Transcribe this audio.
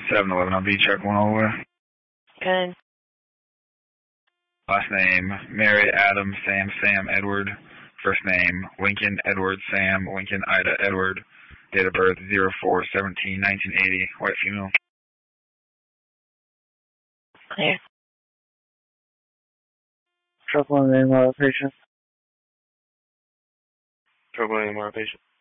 711 on B, check 1 all the way. Good. Last name, Mary, Adam, Sam, Edward. First name, Lincoln, Edward, Sam, Lincoln, Ida, Edward. Date of birth, 04/17/1980, white female. Clear. Trouble name patient. Trouble name patient.